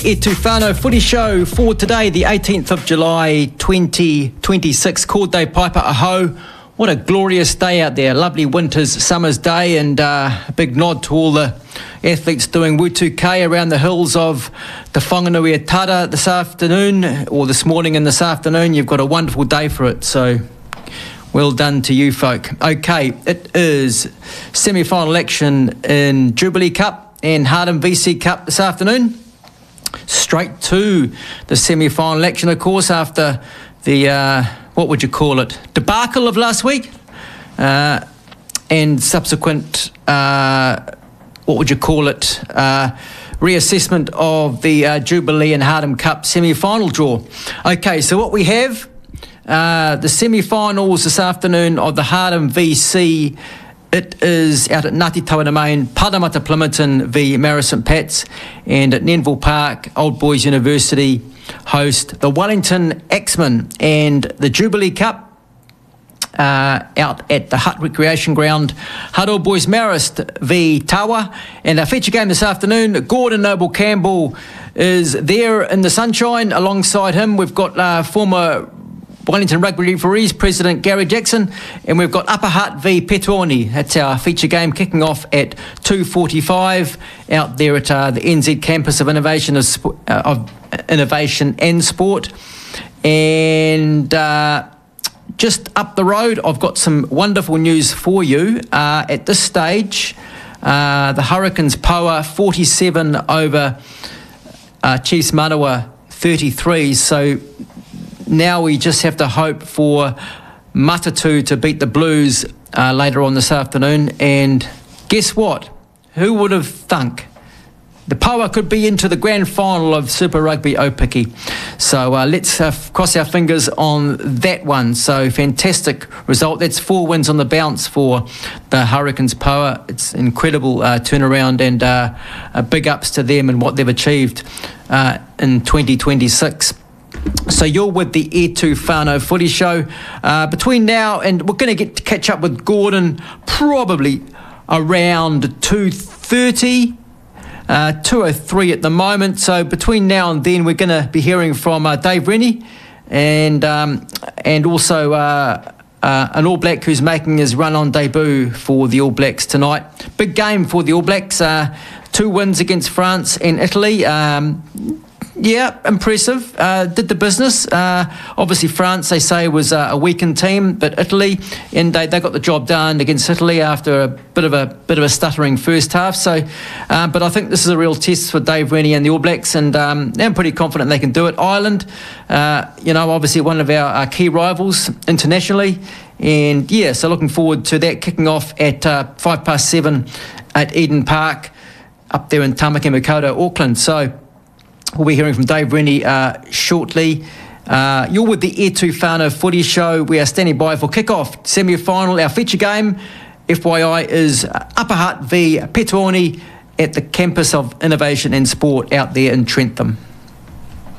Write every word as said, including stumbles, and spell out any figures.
E Tufano Footy Show for today, the eighteenth of July twenty twenty-six. Cord Day Piper Aho. What a glorious day out there. Lovely winter's, summer's day, and uh, a big nod to all the athletes doing Wutu K around the hills of the Whanganui Tara this afternoon, or this morning and this afternoon. You've got a wonderful day for it, so well done to you folk. Okay, it is semi-final action in Jubilee Cup and Hardham V C Cup this afternoon. Straight to the semi-final action, of course, after the, uh, what would you call it, debacle of last week, uh, and subsequent, uh, what would you call it, uh, reassessment of the uh, Jubilee and Hardham Cup semi-final draw. Okay, so what we have, uh, the semi-finals this afternoon of the Hardham V C. It is out at Ngāti Tauramain, Parramatta Plimmerton v Mara St Pat's, and at Nenville Park, Old Boys University host the Wellington Axemen, and the Jubilee Cup uh, out at the Hutt Recreation Ground, Hutt Old Boys Marist v Tawa. And our feature game this afternoon, Gordon Noble Campbell is there in the sunshine. Alongside him, we've got uh, former Wellington Rugby Referees President Gary Jackson, and we've got Upper Hutt v Petone. That's our feature game kicking off at two forty-five out there at uh, the N Z campus of Innovation of, Sp- uh, of Innovation and Sport. And uh, just up the road, I've got some wonderful news for you. Uh, at this stage, uh, the Hurricanes Poa forty-seven over uh, Chiefs Manawa thirty-three. So now we just have to hope for Matatu to beat the Blues uh, later on this afternoon. And guess what? Who would have thunk? The Poa could be into the grand final of Super Rugby Opiki. So uh, let's uh, cross our fingers on that one. So fantastic result. That's four wins on the bounce for the Hurricanes Poa. It's incredible uh, turnaround, and uh, uh, big ups to them and what they've achieved uh, in twenty twenty-six. So you're with the E Tufano Footy Show. Uh, between now and we're going to get to catch up with Gordon probably around two thirty, uh, two oh three at the moment. So between now and then we're going to be hearing from uh, Dave Rennie and um, and also uh, uh, an All Black who's making his run-on debut for the All Blacks tonight. Big game for the All Blacks. Uh, two wins against France and Italy. Um, Yeah, impressive. Uh, did the business. Uh, obviously, France, they say, was uh, a weakened team, but Italy, and they, they got the job done against Italy after a bit of a bit of a stuttering first half. So, uh, but I think this is a real test for Dave Rennie and the All Blacks, and um, I'm pretty confident they can do it. Ireland, uh, you know, obviously one of our, our key rivals internationally, and yeah, so looking forward to that kicking off at uh, five past seven at Eden Park up there in Tamaki Makaurau, Auckland. So we'll be hearing from Dave Rennie uh, shortly. Uh, you're with the E Tufano Footy Show. We are standing by for kick-off semi-final. Our feature game, F Y I, is Upper Hutt v Petone at the campus of Innovation and Sport out there in Trentham.